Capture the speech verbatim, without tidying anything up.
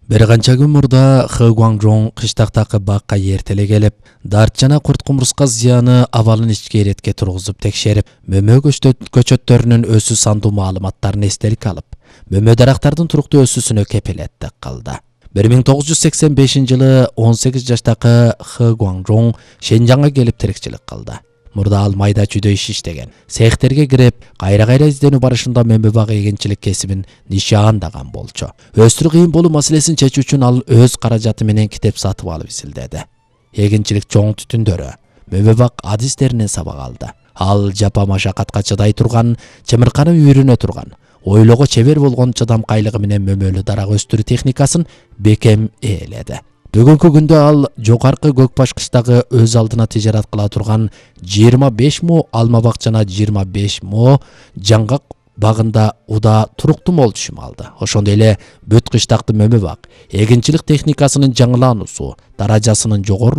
Bir qancha kun murda He Guangzhong qishtaqtaqi baqqa ertele kelip, dart jana qurt qumurusqa ziyani avalın içki eretke turg'uzib tekşerip, mömö көчөттөрүнүн өсү sandu ma'lumotlarini esdelik alıp, mömö daraxtardın turuqtu ösüsünü kepelettik qıldı. bir ming to'qqiz yuz sakson beshinchi yılı o'n sakkiz yaştaqi He Guangzhong Şenjan'a gelip tirikçilik qıldı. Murda al mayda çüdö iş iştеген. Seyxterge girip, qayra-qayra izdenu barışında mömöbaq egençilik kesibin nişandagan bolçu. Östürü kıyın bolu masalesini çeçü üçün al öz karajatı menen kitep satıp alıp isildedi. Egençilik çoğun tütündörü. Mömöbaq adislerine sabak aldı. Al japa maşakatqa çıday turgan, çımırqanı үйрөнө turgan, ойлого çever bolgon çıdam qaylығы menen mömölü daraq östürü техникасын bekem eğledi. Бүгүнкү күндө ал жогорку Көкбаш кыштагы өз алдына тижарат кыла турган жыйырма беш мо алма бак жана жыйырма беш мо жаңгак багында уда туруктуу мол түшүм алды. Ошондой эле бүт кыштакты мөмө бак эгинчилик техникасынын жаңылануусу, даражасынын жогору